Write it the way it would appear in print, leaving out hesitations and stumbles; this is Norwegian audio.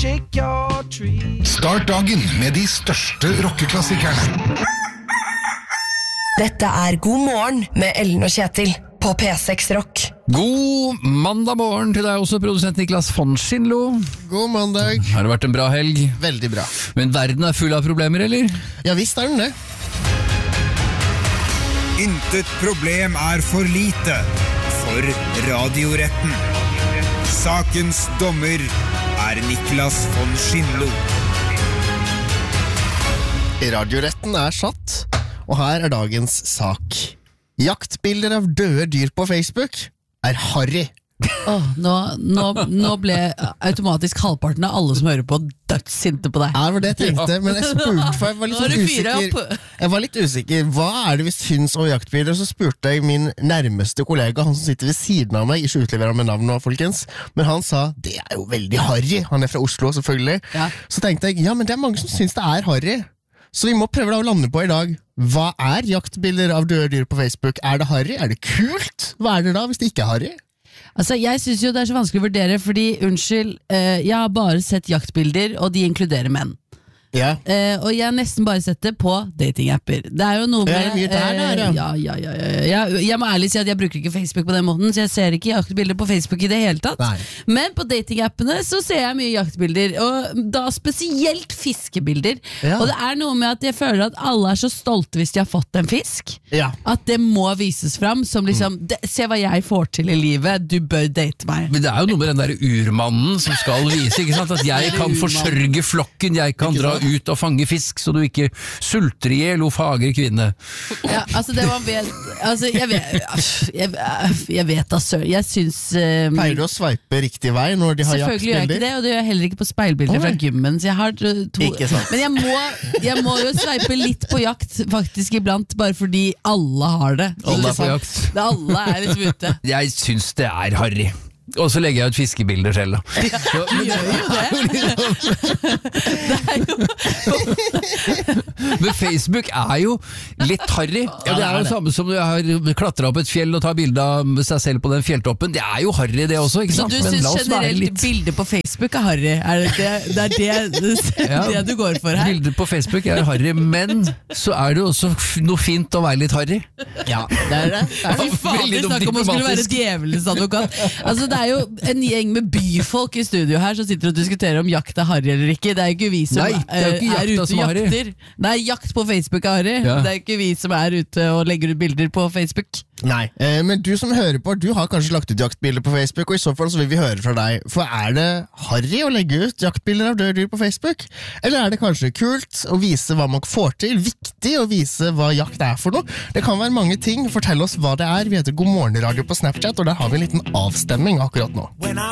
shake your tree. Start dagen med de største rockeklassikerne. Dette God morgen med Ellen og Kjetil på P6 Rock. God mandag morgen til deg også, produsent Niklas von Schindlo. God mandag. Har det vært en bra helg? Veldig bra. Men verden full av problemer, eller? Ja, visst den det. Intet problem for lite for radioretten. Sakens dommer Niklas von Schindlo. Radioretten satt, og her dagens sak. Jaktbilder av døde dyr på Facebook harry. Nå ble automatisk halvparten av alle som hører på dødssinte på deg. Ja, det var det jeg tenkte, men jeg spurte, for jeg var litt usikker. Jeg var litt usikker, hva det vi syns om jaktbilder? Så spurte jeg min nærmeste kollega, han som sitter ved siden av meg, ikke utleverer med navn nå, folkens, men han sa, det jo veldig harry. Han fra Oslo, selvfølgelig. Ja. Så tenkte jeg, ja, men det mange som syns det harry. Så vi må prøve å lande på i dag. Hva jaktbilder av døde dyr på Facebook? Det harry? Det kult? Hva det da, hvis det ikke harry? Altså, jeg synes jo det så vanskelig å vurdere, fordi, unnskyld, jeg har bare sett jaktbilder, og de inkluderer menn. Ja. Og jeg har nesten bare sett det på datingapper. Det jo noe med mye jeg må ærlig si at jeg bruker ikke Facebook på den måten, så jeg ser ikke jaktbilder på Facebook i det hele tatt. Nei. Men på datingappene så ser jeg mye jaktbilder, og da spesielt fiskebilder. Og det noe med at jeg føler at alle så stolte hvis de har fått en fisk, at det må vises fram som liksom, se hva jeg får til i livet, du bør date meg. Men det jo noe med den der urmannen som skal vise, ikke sant? At jeg kan forsørge flokken, jeg kan dra ut og fange fisk, så du ikke sulter ihjel, o fagre kvinne. Ja, altså det man vet, altså jeg vet da sør, jeg synes pleier du å sveipe riktig vei når de har jaktbilder? Selvfølgelig gjør jeg ikke det, og det gjør jeg heller ikke på speilbilder fra gymmen, så jeg har men jeg må jo sveipe litt på jakt faktisk iblant, bare fordi alle har det. Alle på jakt. Alle liksom ute. Jeg synes det harry. Og så legger jeg ut fiskebilder selv da. Du gjør jo det. Men Facebook jo litt harry. Ja, det jo samme som du har klatret opp et fjell og tar bilde av seg selv på den fjelltoppen. Det jo harry det også, ikke sant? Så du synes generelt bilder på Facebook harry? Det du går for her? Bilder på Facebook harry, men så det også noe fint å være litt harry. Ja, det det. Fy faen, vi snakker om å skulle være djevelens advokat. Altså det jo en gjeng med byfolk i studio her som sitter og diskuterer om jakt harry eller ikke. Det jo ikke vi som ute og jakter. Nei, jakt på Facebook harry. Ja. Det ikke vi som ute og legger ut bilder på Facebook. Nei, men du som hører på, du har kanskje lagt ut jaktbilder på Facebook, og i så fall så vil vi høre fra deg. For det harry å legge ut jaktbilder av døde dyr på Facebook? Eller det kanskje kult å vise hva man får til? Viktig å vise hva jakt for noe? Det kan være mange ting. Fortell oss hva det Vi heter God morgen radio på Snapchat, og der har vi en liten avstemming akkurat nå.